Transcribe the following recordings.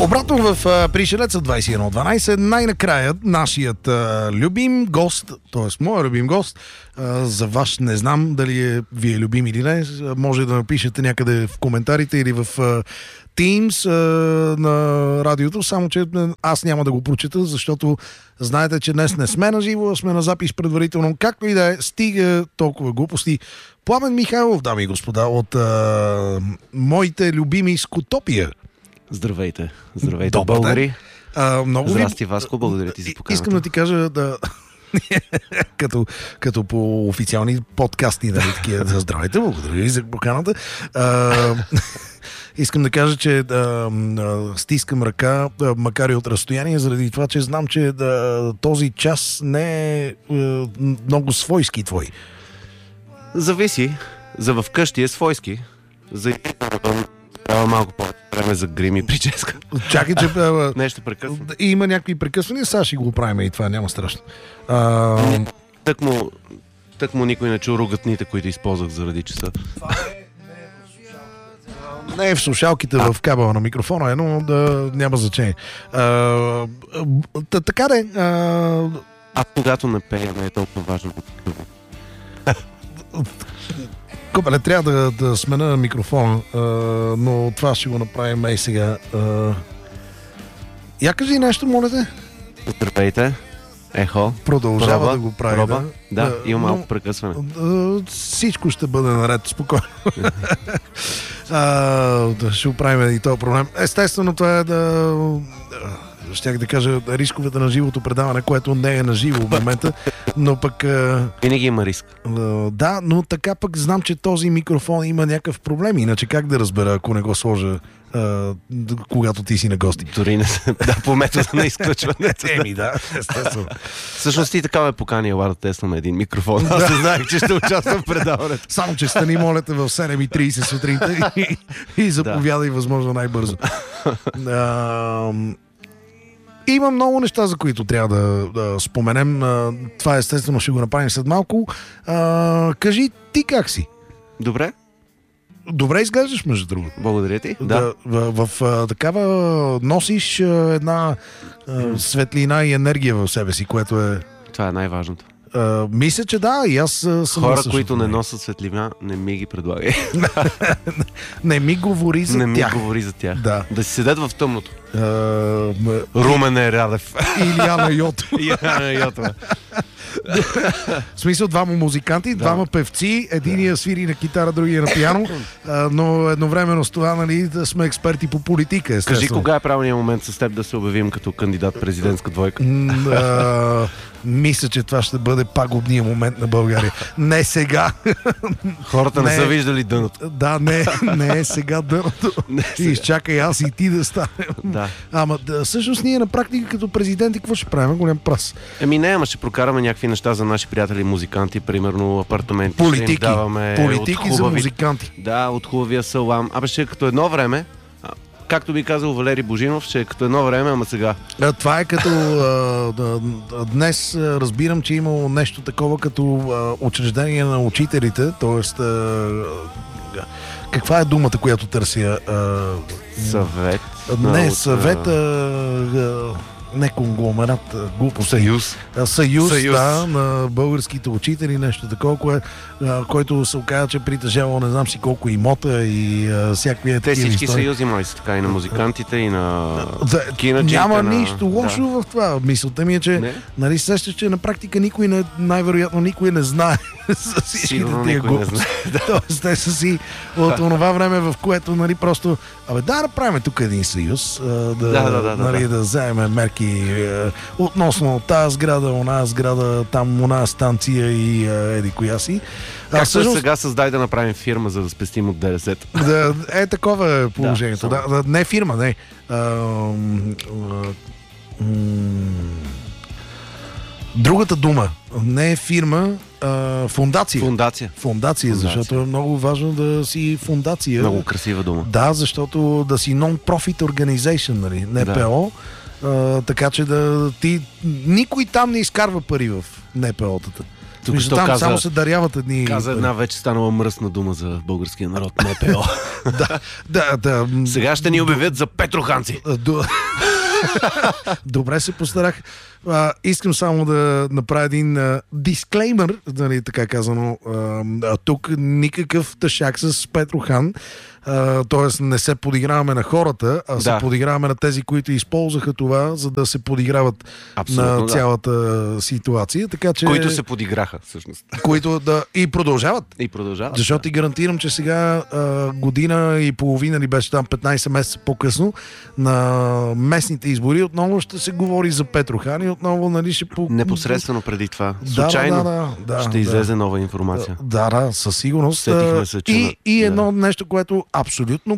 Обратно в Пришелеца 2112, най-накрая нашият любим гост, т.е. моят любим гост, за ваш не знам дали ви е любим или не, може да напишете някъде в коментарите или в Teams на радиото, само че аз няма да го прочета, защото знаете, че днес не сме на живо, сме на запис предварително. Както и да е, стига толкова глупости. Пламен Михайлов, дами и господа, от моите любими Скутопия. Здравейте, българи. Здрасти, Васко, благодаря ти за поканата. Искам да ти кажа като по официални подкасти, нали, такива, за здравейте, благодаря ви за поканата. Искам да кажа, че стискам ръка, макар и от разстояние, заради това, че знам, че този час не е много свойски твой. Зависи. За вкъщи е свойски. За малко по-време за грим и прическа. Чакай, че нещо прекъсва. Има някакви прекъсвания, сега ще го правим и това няма страшно. Тък му никой не чу ругатните, които използвах заради часа. Не е в слушалките, в кабела на микрофона, но няма значение. Така де. Когато не пея, не е толкова важно. Копеле, трябва да смена микрофона, но това ще го направим и сега. Я кажи нещо, моля те. Здравейте. Ехо. Продължава да го прави. Да, има малко прекъсване. Всичко ще бъде наред, спокойно. Ще оправим и този проблем. Естествено, това е щях да кажа рисковете на живото предаване, което не е на живо в момента, но пък... Винаги има риск. Да, но така пък знам, че този микрофон има някакъв проблем, иначе как да разбера, ако не го сложа, когато ти си на гости? Дори не по метода на изключване. Да, естествено. Всъщност и така ме покани Ела да тестваме един микрофон. Аз не знаех, че ще участвам в предаването. Само, че стани, моля те, в 7:30 сутринта и заповядай възможно най-бързо. Има много неща, за които трябва да споменем. Това естествено ще го направим след малко. Кажи, ти как си? Добре. Добре изглеждаш, между другото. Благодаря ти. Да. В такава носиш една светлина и енергия в себе си, което е... Това е най-важното. Мисля, че да, и аз съм... Хора, които не носят светлина, не ми ги предлагай. Не ми говори за тях. Не ми говори за тях. Да си седят в тъмното. Румен Радев. Или Ана Йотова. В смисъл, двама музиканти, двама певци, единия свири на китара, другия на пиано, но едновременно с това, нали, да сме експерти по политика, естествено. Кажи, кога е правилният момент с теб да се обявим като кандидат президентска двойка? Мисля, че това ще бъде пагубният момент на България. Не сега. Хората не са виждали дъното. Да, не е сега дъното. Изчакай аз и ти да станем. Да. Ама всъщност ние на практика като президенти какво ще правим? Голям прас. Ама ще прокараме някакви неща за наши приятели музиканти, примерно апартаменти. Политики за музиканти. Да, от хубавия салам. Ще като едно време, както би казал Валери Божинов, ще е като едно време, ама сега. Това е като днес разбирам, че имало нещо такова като учреждение на учителите, т.е. каква е думата, която търся? Съвет. Не, съвет, не конгломерат, глупо. Съюз. Съюз, да, на българските учители, нещо такова, който се оказа, че притежава не знам си колко имота и всякакви те всички съюзи май са така, и на музикантите, и на кинаджите. Няма нищо лошо в това. Мисълта ми е, че нали сещаш, че на практика най-вероятно никой не знае за всичките тия глупости. Тоест, те са си от това време, в което нали просто да направим тук един съюз, да вземем мерки относно тази сграда, она сграда, там она станция и еди коя си. Както сега създай да направим фирма, за да спестим от ДДС. Такова е положението. Не фирма, не. Другата дума не е фирма, фундация, защото е много важно да си фундация. Много красива дума. Да, защото да си non-profit organization, нали, НПО, така че никой там не изкарва пари в НПО-тата. Току-що Там само се даряват едни... Каза една вече станала мръсна дума за българския народ, НПО. Да. Сега ще ни обявят за петроханци. Добре се постарах. Искам само да направя един дисклеймер, нали, така казано. Тук никакъв тъшак с Петрохан. Тоест не се подиграваме на хората, а се подиграваме на тези, които използваха това, за да се подиграват на цялата ситуация. Така, че... Които се подиграха, всъщност. Които и продължават. Защото ти гарантирам, че сега година и половина ли беше там, 15 месеца по-късно, на местните избори отново ще се говори за Петрохан и отново, нали, ще... Непосредствено преди това. Случайно ще излезе нова информация. Да, със сигурност. И едно нещо, което абсолютно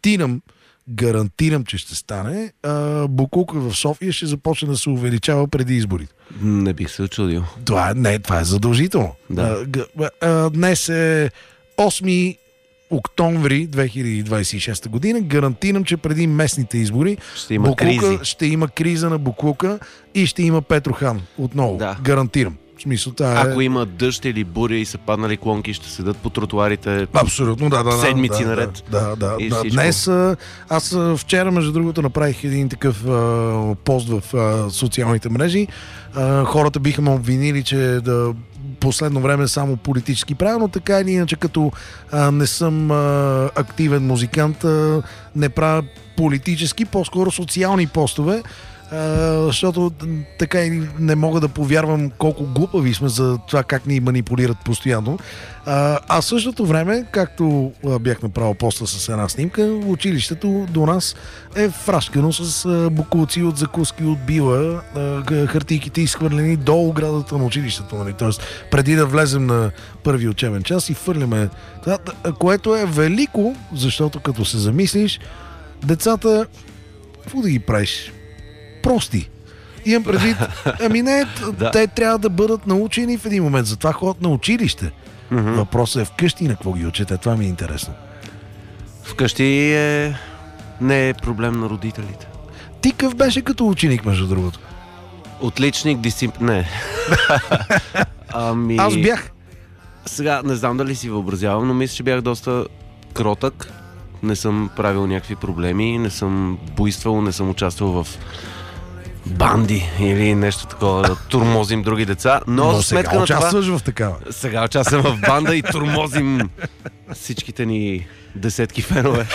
гарантирам, че ще стане. Боклука в София ще започне да се увеличава преди изборите. Не бих се очудил. Това е задължително. Да. Днес е 8 октомври 2026 година. Гарантирам, че преди местните избори ще има криза на боклука и ще има Петрохан отново. Да. Гарантирам. В смисъл, ако има дъжд или буря и са паднали клонки, ще седат по тротуарите. Абсолютно, седмици наред. Днес, аз вчера, между другото, направих един такъв пост в социалните мрежи. Хората биха ме обвинили, че последно време само политически правилно, така или иначе, като не съм активен музикант, не правя политически, по-скоро социални постове. Защото така и не мога да повярвам колко глупави сме за това как ни манипулират постоянно. А в същото време, както бях направил поста с една снимка, училището до нас е фрашкано с бокуци от закуски от била, хартийките изхвърлени до оградата на училището. Нали? Тоест, преди да влезем на първи учебен час и хвърляме това, което е велико, защото като се замислиш, децата, какво да ги правиш? Прости. Имам предвид, те трябва да бъдат научени в един момент. Затова ходят на училище. Въпросът е вкъщи на какво ги учите. Това ми е интересно. Вкъщи не е проблем на родителите. Ти къв беше като ученик, между другото? Отличник, не. Аз бях. Сега не знам дали си въобразявам, но мисля, че бях доста кротък. Не съм правил някакви проблеми, не съм буйствал, не съм участвал в банди или нещо такова, да турмозим други деца. Но сега участваш в такава. Сега участвам в банда и турмозим всичките ни десетки фенове.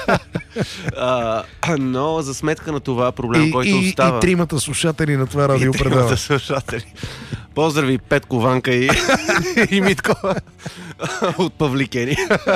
Но за сметка на това проблем, който остава... И тримата слушатели на това радиопредаване. Поздрави Петко, Ванка и Митко от Павликени.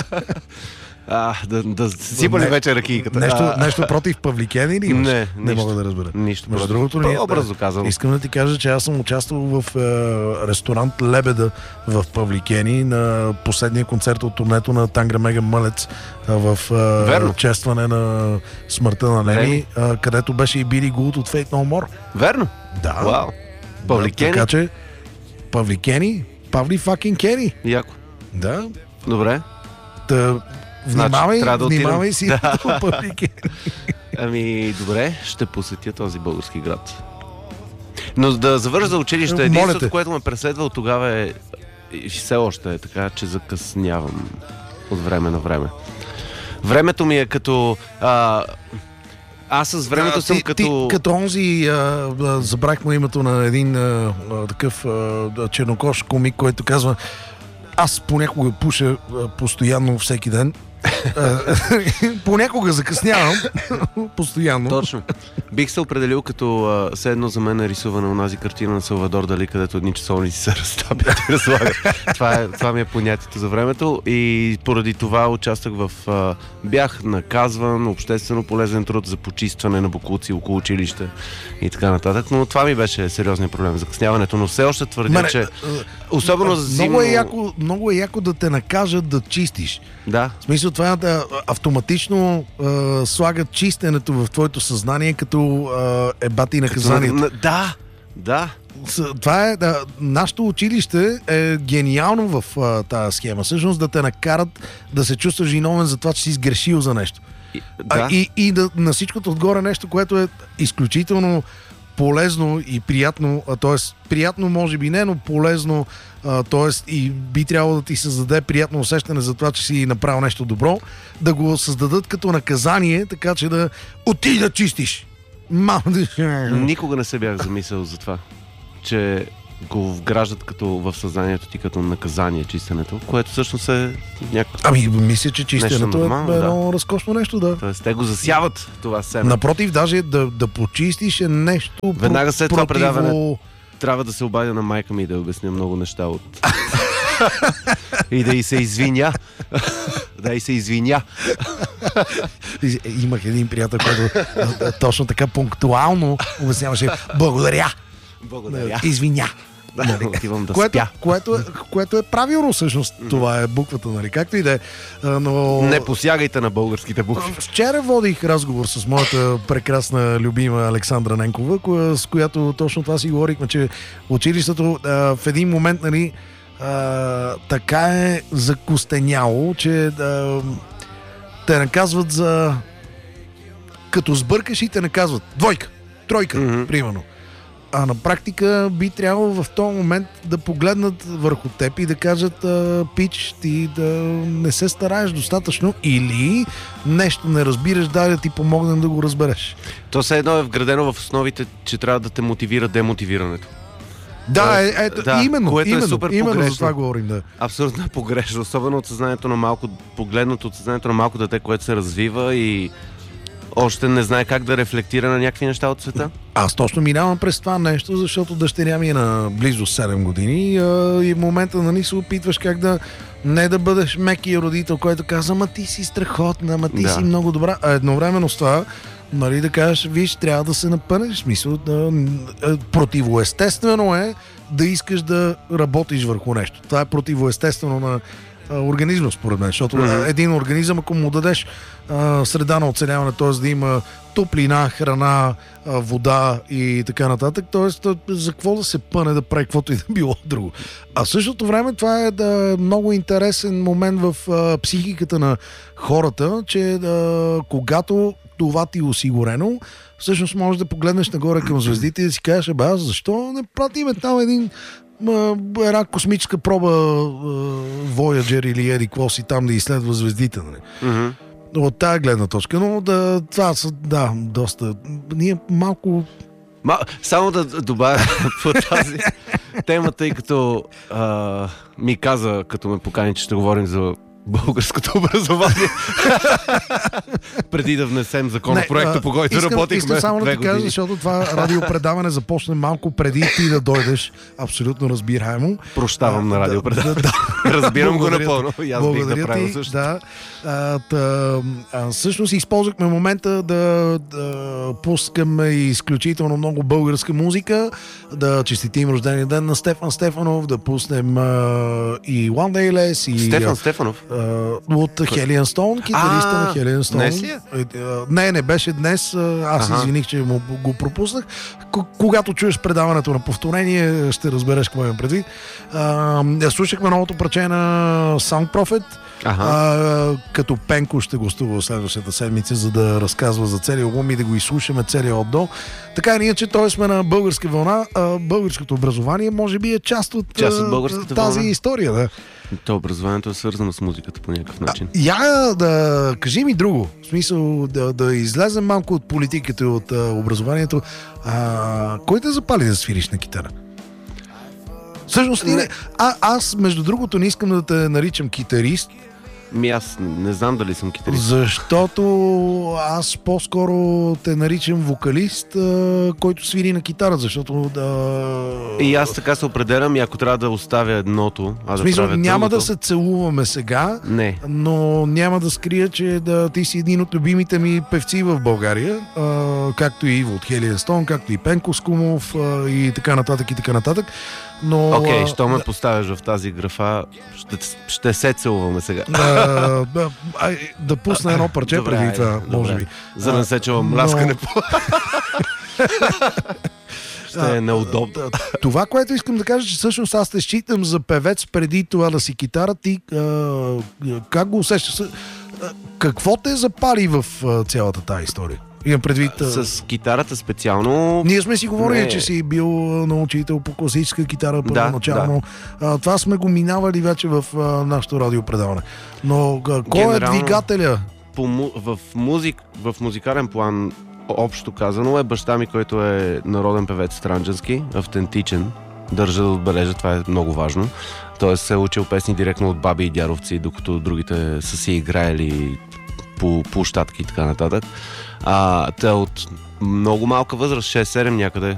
Да сипали вече ракийката. Нещо против Павликени или имаш? Не мога да разбера. Нищо. Между другото, образно казвам. Искам да ти кажа, че аз съм участвал в ресторант Лебеда в Павликени на последния концерт от турнето на Тангра Мега Мълец в честване на смъртта на Лени, където беше и Били Гулт от Fate No More. Верно? Да. Вау. Павликени? Така че Павликени, Павли факин Кени. Яко. Да. Добре. Внимавай си. Добре, ще посетя този български град. Но да завържа за училище, единството, което ме преследва от тогава е и все още е така, че закъснявам от време на време. Времето ми е като... аз с времето съм като... Като онзи, забрах му името на един такъв чернокож комик, който казва: аз понякога пуша постоянно всеки ден. Понякога закъснявам. Постоянно. Точно. Бих се определил като все едно за мен е рисувана онази картина на Салвадор Дали, където едни часовници се разтапят и разлагат. Това ми е понятието за времето и поради това участвах в... бях наказван, обществено полезен труд за почистване на боклуци около училище и така нататък, но това ми беше сериозният проблем, закъсняването, но все още твърдя, че особено за зимно... Много е яко да те накажат да чистиш. Да. В смисъл това да автоматично слагат чистенето в твоето съзнание като бати наказанието. Да. Това е, нашето училище е гениално в тази схема. Всъщност да те накарат да се чувстваш виновен за това, че си сгрешил за нещо. И на всичкото отгоре нещо, което е изключително полезно и приятно, т.е. приятно може би не, но полезно, т.е. и би трябвало да ти създаде приятно усещане за това, че си направил нещо добро, да го създадат като наказание, така че да отиди да чистиш. Никога не се бях замислял за това, че го вграждат като в съзнанието ти като наказание чистенето, което всъщност е някакво... Ами, мисля, че чистенето нормално, е едно разкошно нещо, да. Тоест, те го засяват това семе. Напротив, даже да почистиш е нещо... Веднага след това предаване трябва да се обадя на майка ми и да обясня много неща от... и да й се извиня. Да й се извиня. Имах един приятел, който точно така пунктуално обясняваше благодаря. Благодаря. Извиня. Отивам да спя. Което е правилно всъщност. Това е буквата, нали? Както и да е. Но... Не посягайте на българските букви. Вчера водих разговор с моята прекрасна любима Александра Ненкова, с която точно това си говорихме, че училището в един момент, нали, така е закостеняло, че те наказват за... Като сбъркаш и те наказват. Двойка, тройка, примерно. А на практика би трябвало в този момент да погледнат върху теб и да кажат пич, ти да не се стараеш достатъчно или нещо не разбираш, да ти помогнем да го разбереш. То все едно е вградено в основите, че трябва да те мотивира демотивирането. Да, именно е супер погрешно. За това говорим, да. Абсолютно е погрешно, особено от съзнанието на малко, погледнато от съзнанието на малко дете, което се развива и още не знае как да рефлектира на някакви неща от света. Аз точно минавам през това нещо, защото дъщеря ми е на близо 7 години и в момента, нали, се опитваш как да не да бъдеш мекия родител, който казва, ама ти си страхотна, ама ти си много добра. А едновременно с това, нали, да кажеш, виж, трябва да се напънеш. В смисъл, противоестествено е да искаш да работиш върху нещо. Това е противоестествено на организма, според мен, защото един организъм, ако му дадеш среда на оцеляване, т.е. да има топлина, храна, вода и така нататък, т.е. за какво да се пъне да прави каквото и да било друго. А в същото време това е много интересен момент в психиката на хората, че когато това ти е осигурено, всъщност можеш да погледнеш нагоре към звездите и да си кажеш, аз защо не пратиме там една космическа проба Voyager или еди какво си там да изследва звездите, нали? От тая гледна точка, но това са, доста... Ние малко... Само да добавя по тази тема, тъй като ми каза, като ме покани, че ще говорим за българското образование. Преди да внесем законопроекта, по който работихме. Искам само да ти кажа, защото това радиопредаване започне малко преди ти да дойдеш. Абсолютно разбираемо. Прощавам на радиопредаване. Разбирам го напълно. И аз бих направил също. Всъщност използвахме момента да пускаме изключително много българска музика, да честитим рождения ден на Стефан Стефанов, да пуснем и One Day Less и... Стефан Стефанов? От Хелиан Стоун, китариста на Хелиан Стоун. Днес ли е? Не беше днес. Аз извиних, че го пропуснах. Когато чуеш предаването на повторение, ще разбереш какво имам предвид. Слушахме новото парче на Sound Prophet. Като Пенко ще гостува следващата седмица, за да разказва за целия албум и да го изслушаме целия от до. Така ние, че той сме на българска вълна. Българското образование може би е част от тази история. Да. То образованието е свързано с музиката по някакъв начин. Да кажи ми друго. В смисъл да излезем малко от политиката и от образованието. Кой те запали да свириш на китара? Всъщност, аз, между другото, не искам да те наричам китарист. Аз не знам дали съм китарист. Защото аз по-скоро те наричам вокалист, който свири на китара, защото И аз така се определям и ако трябва да оставя едното, в смисъл, няма да се целуваме сега, но няма да скрия, че ти си един от любимите ми певци в България, както и Иво от Хелиан Стоун, както и Пенко Скумов и така нататък и така нататък. Окей, що ме поставяш в тази графа, ще се целуваме сега. Да пусна едно парче преди това, може би. За да не се чувам мляскане по... Ще е неудобно. Това, което искам да кажа, че всъщност аз те считам за певец преди това да си китара. Ти как го усещаш? Какво те запали в цялата тази история? Имам предвид... С китарата специално... Ние сме си говорили, че си бил на учител по класическа китара първоначално. Това сме го минавали вече в нашото радиопредаване. Но кой е двигателя? В музикален план, общо казано, е баща ми, който е народен певец странджански, автентичен. Държа да отбележа, това е много важно. Тоест се е учил песни директно от баби и дядовци, докато другите са си играели по площадки и така нататък. Те от много малка възраст, 6-7 някъде,